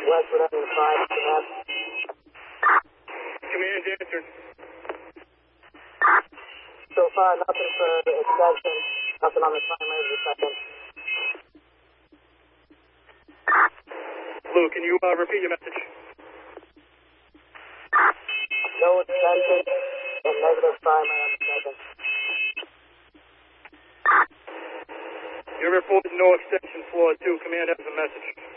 Westwood Avenue 5, command. Command answered. So far, nothing for extension, nothing on the primary or second. Blue, can you repeat your message? No extension and negative primary on the second. You reported no extension, floor 2. Command has a message.